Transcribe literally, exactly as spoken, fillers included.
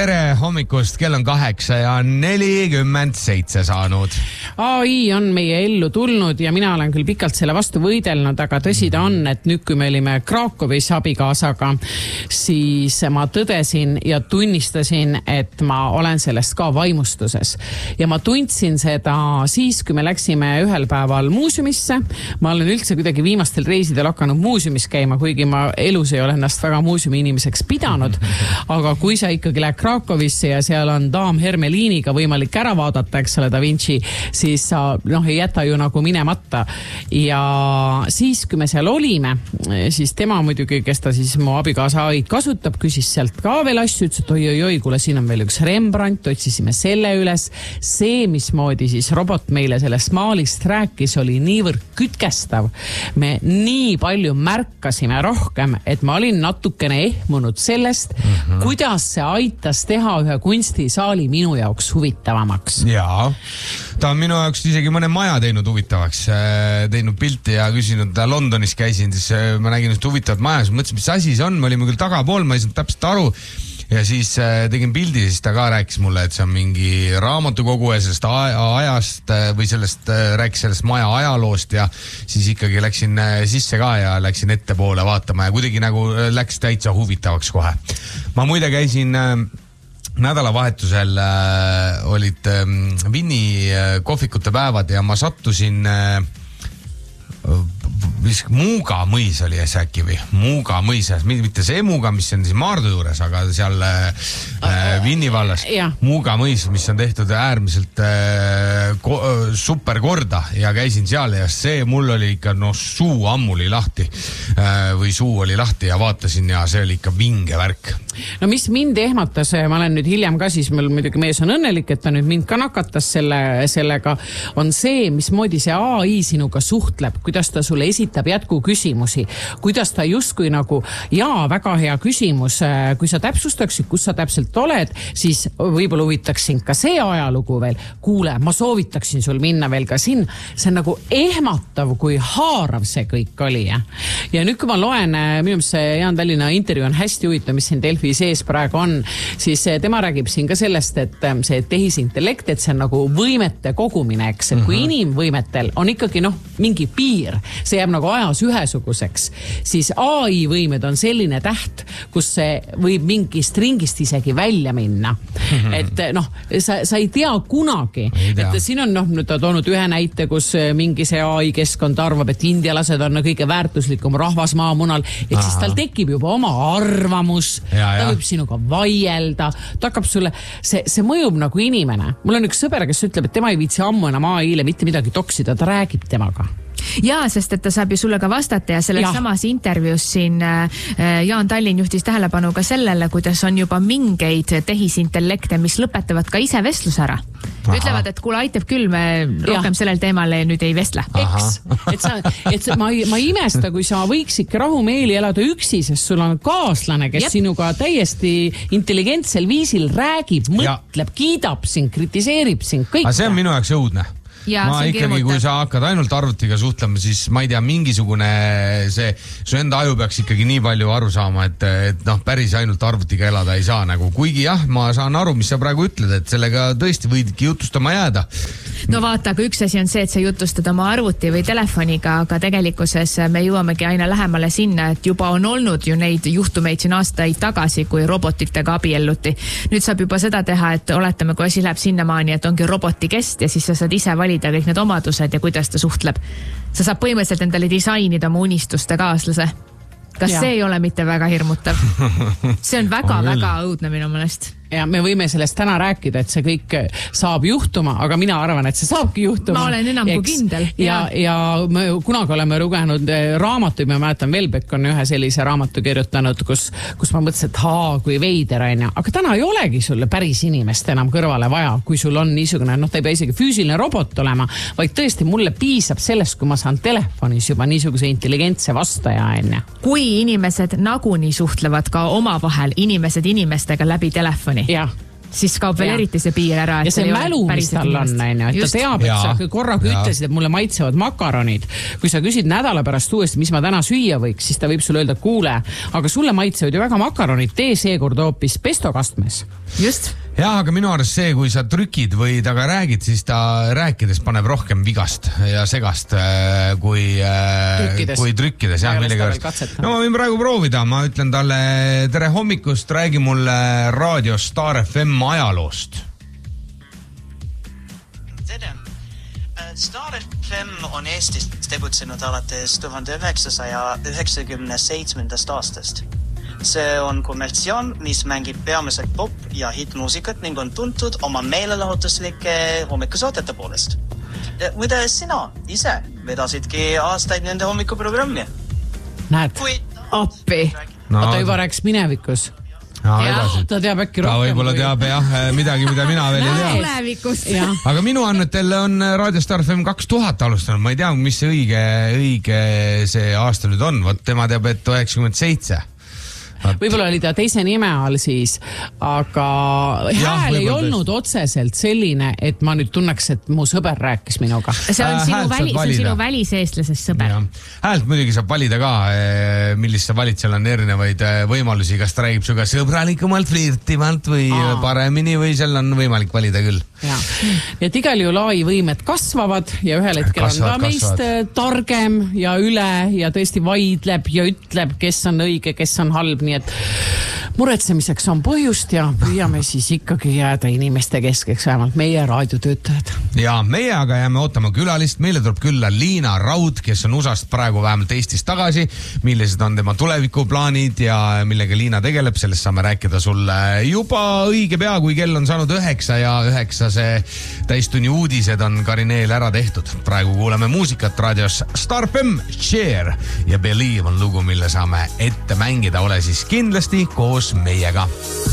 tere hommikust, kell on kaheksa ja nelikümmend seitse saanud. A I on meie ellu tulnud ja mina olen küll pikalt selle vastu võidelnud, aga tõsi ta on, et nüüd kui me olime Krakowis abikaasaga, siis ma tõdesin ja tunnistasin, et ma olen sellest ka vaimustuses. Ja ma tundsin seda siis, kui me läksime ühel päeval muuseumisse. Ma olen üldse kuidagi viimastel reisidel hakanud muuseumis käima, kuigi ma elus ei ole ennast väga muuseumi inimeseks pidanud. Aga kui sa ikkagi lähed Krakowisse ja seal on daam Hermeliiniga võimalik ära vaadata, eks ole, Da Vinci, siis sa noh, ei jäta ju nagu minemata. Ja siis, kui me seal olime, siis tema muidugi, kes ta siis mu abikaasa A I kasutab, küsis sealt ka veel asju, ütles, et oi, oi, oi, kuule, siin on veel üks Rembrandt, otsisime selle üles. See, mismoodi siis robot meile sellest maalist rääkis, oli niivõrd kütkestav. Me nii palju märkasime rohkem, et ma olin natukene ehmunud sellest, mm-hmm. kuidas see aitas teha ühe kunstisaali minu jaoks huvitavamaks. Jaa, ta on minu jaoks isegi mõne maja teinud huvitavaks, teinud pilti ja küsinud, Londonis käisin, siis ma nägin just huvitavat maja, siis mõtlesin, mis asi see on, me olime küll tagapool, ma ei saanud täpselt aru ja siis tegin pildi, siis ta ka rääkis mulle, et see on mingi raamatukogu ja sellest ajast või sellest, rääkis sellest maja ajaloost ja siis ikkagi läksin sisse ka ja läksin ette poole vaatama ja kuidagi nagu läks täitsa huvitavaks kohe. Ma muide käisin nädalavahetusel äh, olid äh, Vinni äh, kohvikute päevad ja ma sattusin äh, mis Muuga mõis oli äkki või Muuga mõis, mitte see Muuga, mis on siin Maardu juures, aga seal äh, Vinni vallas yeah. Muuga mõis, mis on tehtud äärmiselt äh, ko, super korda ja käisin seal ja see mul oli ikka no suu ammuli lahti äh, või suu oli lahti ja vaatasin ja see oli ikka vinge värk. No mis mind ehmatas, ma olen nüüd hiljem ka siis, meil muidugi mees on õnnelik, et ta nüüd mind ka nakatas selle, sellega, on see, mismoodi see A I sinuga suhtleb, kuidas ta sulle esitab jätku küsimusi, kuidas ta justkui nagu, jaa, väga hea küsimus, kui sa täpsustaksid, kus sa täpselt oled, siis võib-olla huvitaksin ka see ajalugu veel. Kuule, ma soovitaksin sul minna veel ka siin. See on nagu ehmatav, kui haarav see kõik oli. Ja, ja nüüd, kui ma loen, minu meelest see Jaan Tallinna intervjuu on hästi huvitav, mis siin Delfi sees praegu on, siis tema räägib siin ka sellest, et see tehisintellekt, et see on nagu võimete kogumine, eks, et kui mm-hmm. inimvõimetel on ikkagi noh, mingi piir, see jääb nagu ajas ühesuguseks, siis A I võimed on selline täht, kus see võib mingist ringist isegi välja minna. Mm-hmm. Et noh, sa, sa ei tea kunagi, ei tea. Et siin on noh, nüüd ta toonud ühe näite, kus mingi see A I keskkond arvab, et indialased on kõige väärtuslikum rahvas maamunal, et Aha. siis tal tekib juba oma arvamus, ja, ta võib sinuga vaielda, ta hakkab sulle, see, see mõjub nagu inimene. Mul on üks sõber, kes ütleb, et tema ei viitsi ammu enam A I-le mitte midagi toksida, ta räägib temaga. Jaa, sest et ta saab ju sulle ka vastata ja selles ja. samas intervjuus siin Jaan Tallinn juhtis tähelepanu ka sellele, kuidas on juba mingeid tehisintellekte, mis lõpetavad ka ise vestlus ära. Aha. Ütlevad, et kuule, aitab küll, me rohkem ja. sellel teemal nüüd ei vestle. Eks, et, sa, et sa, ma, ma imesta, kui sa võiksidki rahumeeli elada üksi, sest sul on kaaslane, kes Jep. sinuga täiesti intelligentsel viisil räägib, mõtleb, ja. kiidab sind, kritiseerib sind, kõik. Aga see on minu jaoks õudne. Ja, ma ikkagi, kui sa hakkad ainult arvutiga suhtlema, siis ma ei tea, mingisugune see, su enda aju peaks ikkagi nii palju aru saama, et, et noh, päris ainult arvutiga elada ei saa nagu. Kuigi jah, ma saan aru, mis sa praegu ütled, et sellega tõesti võidki jutustama jääda. No vaata, aga üks asi on see, et sa jutustad oma arvuti või telefoniga, aga tegelikkuses me jõuamegi aina lähemale sinna, et juba on olnud ju neid juhtumeid siin aastaid tagasi, kui robotitega abielluti. Nüüd saab juba seda teha, et oletame, kui asi läheb sinnamaani, et ongi roboti kest ja siis sa saad ise valida kõik need omadused ja kuidas ta suhtleb. Sa saab põhimõtteliselt endale disainida oma unistuste kaaslase. Kas ja. see ei ole mitte väga hirmutav? See on väga-väga õudne minu mõnest. Ja me võime sellest täna rääkida, et see kõik saab juhtuma, aga mina arvan, et see saabki juhtuma. Ma olen enam kui kindel. Ja, ja me kunagi oleme lugenud raamatuid, ma mäletan, Velbek on ühe sellise raamatu kirjutanud, kus, kus ma mõtlesin, et haa, kui veider on ja. Aga täna ei olegi sulle päris inimest enam kõrvale vaja, kui sul on niisugune, noh, ta ei pea isegi füüsiline robot olema, vaid tõesti mulle piisab sellest, kui ma saan telefonis juba niisuguse intelligentse vastaja enne. Kui inimesed naguni suhtlevad ka omavahel inimesed inimestega läbi telefoni. Jah. siis kaob veel ja. eriti see piir ära. Ja see mälu, mis tal on, on, et ta teab, et sa korraga ja. ütlesid, et mulle maitsevad makaronid. Kui sa küsid nädala pärast uuesti, mis ma täna süüa võiks, siis ta võib sulle öelda, kuule, aga sulle maitsevad ju väga makaronid, tee seekord hoopis pestokastmes. Just. Jah, aga minu arust see, kui sa trükid või taga räägid, siis ta rääkides paneb rohkem vigast ja segast kui trükkides, kui trükkides jah, millega. No ma võin praegu proovida, ma ütlen talle tere hommikust, räägi mulle raadio Star F M ajaloost. Tere. Star F M on Eestis tegutsenud alates tuhande üheksasaja üheksakümne seitsmendast aastast. See on kommertsiaan, mis mängib peamiselt pop ja hitmuusikat ning on tuntud oma meelelahutuslike hommikusaatete poolest. Muide sina ise vedasidki aastaid nende hommikuprogrammi. Näed, appi. No, ta juba rääks minevikus. No, ja, ta teab äkki rohkem. Ta võib-olla teab jah, midagi, mida mina veel ei tea. Tulevikust. Aga minu andmetel on Raadio Star F M kaks tuhat alustanud. Ma ei tea, mis see õige, õige see aasta nüüd on. Võt tema teab, et üheksakümmend seitse. Võib-olla oli ta teise nime all siis, aga ja, hääl ei olnud teist. Otseselt selline, et ma nüüd tunneks, et mu sõber rääkis minuga. See on sinu, väli, see on sinu väliseestlasest sõber. Ja. Häält muidugi saab valida ka, millist sa valid, seal on erinevaid võimalusi, kas ta räägib suga sõbralikumalt, flirtivalt või Aa. paremini või seal on võimalik valida küll. Ja. Et igal ju lai võimed kasvavad ja ühel hetkel kasvad, on ta meist kasvad. targem ja üle ja tõesti vaidleb ja ütleb, kes on õige, kes on halb, nii et muretsemiseks on põhjust ja püüame siis ikkagi jääda inimeste keskeks, vähemalt meie raadiotöötajad. Ja meie aga jääme ootama külalist, meile tuleb külla Liina Raud, kes on U S A-st praegu vähemalt Eestis tagasi, millised on tema tulevikuplaanid ja millega Liina tegeleb, sellest saame rääkida sulle juba õige pea, kui kell on saanud üheksa ja üheksa see täistunni uudised on Karineel ära tehtud. Praegu kuuleme muusikat raadios Star F M, Share ja Believe on lugu, mille saame ette mängida, ole siis kindlasti koos meiega.